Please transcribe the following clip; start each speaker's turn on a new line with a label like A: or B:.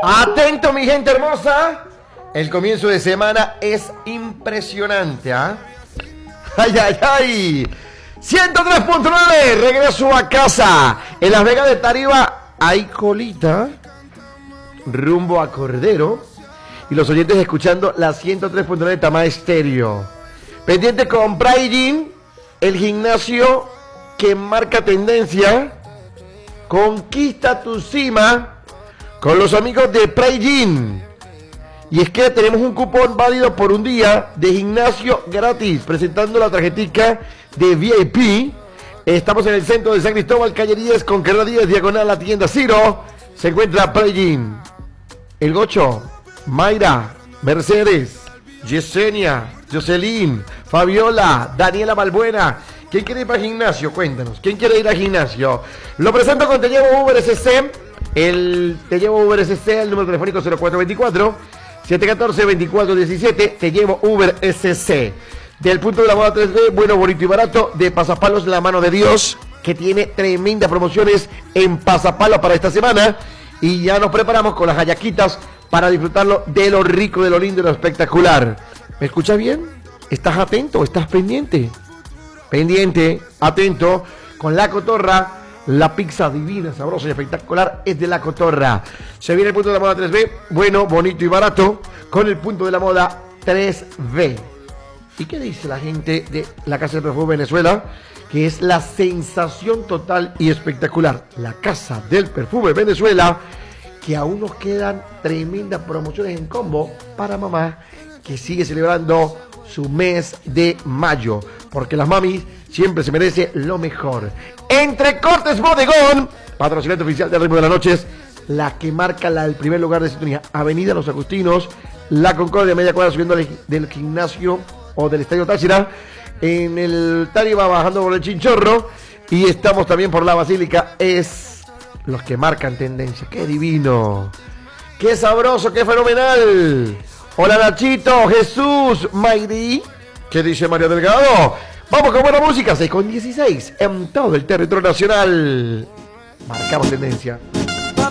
A: Atento, mi gente hermosa. El comienzo de semana es impresionante, ¿ah? ¡Ay, ay, ay! 103.9, regreso a casa. En Las Vegas de Tariba hay colita rumbo a Cordero. Y los oyentes escuchando la 103.9 de Tamá Estéreo. Pendiente con Pride, el gimnasio que marca tendencia. Conquista tu cima con los amigos de Pride. Y es que tenemos un cupón válido por un día de gimnasio gratis, presentando la tarjetica de VIP. Estamos en el centro de San Cristóbal, calle 10, con carrera 10, diagonal la tienda Ciro. Se encuentra Pride, el Gocho, Mayra, Mercedes, Yesenia, Jocelyn, Fabiola, Daniela Balbuena. ¿Quién quiere ir para el gimnasio? Cuéntanos. ¿Quién quiere ir al gimnasio? Lo presento con Te Llevo Uber SC. El Te Llevo Uber SC, el número telefónico 0424-714-2417. Te Llevo Uber SC. Del punto de la moda 3D, bueno, bonito y barato. De Pasapalos, la mano de Dios, que tiene tremendas promociones en Pasapalos para esta semana. Y ya nos preparamos con las hallaquitas para disfrutarlo de lo rico, de lo lindo, de lo espectacular. ¿Me escuchas bien? ¿Estás atento? ¿Estás pendiente? Pendiente, atento, con La Cotorra, la pizza divina, sabrosa y espectacular es de La Cotorra. Se viene el punto de la moda 3B, bueno, bonito y barato, con el punto de la moda 3B. ¿Y qué dice la gente de la Casa del Perfume Venezuela? Que es la sensación total y espectacular. La Casa del Perfume Venezuela, que aún nos quedan tremendas promociones en combo para mamá, que sigue celebrando su mes de mayo, porque las mamis siempre se merece lo mejor. Entre Cortes Bodegón, patrocinante oficial del Ritmo de las Noches, la que marca el primer lugar de sintonía, Avenida Los Agustinos, La Concordia, media cuadra subiendo del gimnasio o del Estadio Táchira, en el Tariba bajando por el Chinchorro, y estamos también por la Basílica. Es los que marcan tendencia. ¡Qué divino! ¡Qué sabroso! ¡Qué fenomenal! Hola Nachito, Jesús, Mayri. ¿Qué dice Mario Delgado? Vamos con buena música, 6:16 en todo el territorio nacional. Marcamos tendencia.